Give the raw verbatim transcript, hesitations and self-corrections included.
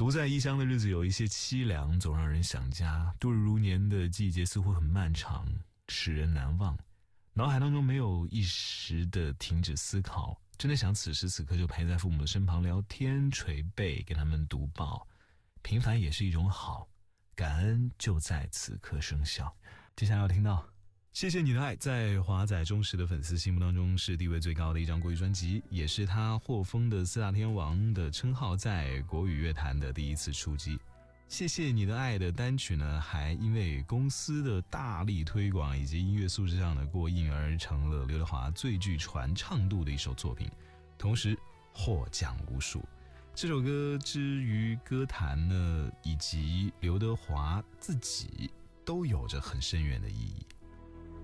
独在异乡的日子有一些凄凉，总让人想家。度日如年的季节似乎很漫长，使人难忘。脑海当中没有一时的停止思考，真的想此时此刻就陪在父母的身旁聊天，捶背给他们读报。平凡也是一种好，感恩就在此刻生效。接下来要听到谢谢你的爱，在华仔忠实的粉丝心目当中是地位最高的一张国语专辑，也是他获封的四大天王的称号在国语乐坛的第一次出击。谢谢你的爱的单曲呢，还因为公司的大力推广以及音乐素质上的过硬而成了刘德华最具传唱度的一首作品，同时获奖无数。这首歌之于歌坛呢，以及刘德华自己都有着很深远的意义。